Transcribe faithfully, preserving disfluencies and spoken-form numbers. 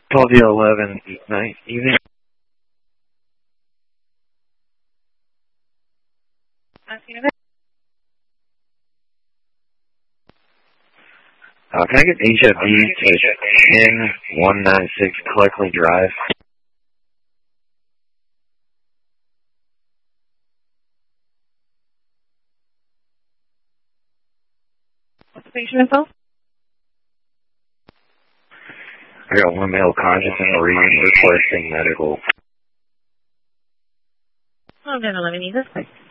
twelve eleven night evening. Uh, can I get Asia B to ten one nine six Clarkley Drive? What's the patient info? I got one male conscious and requesting medical. Oh, I'm going to let me need this.